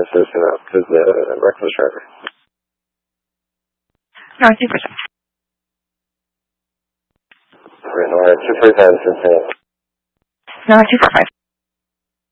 citizen up because the reckless driver. No, 2%. All right, 245 cents. No, 245.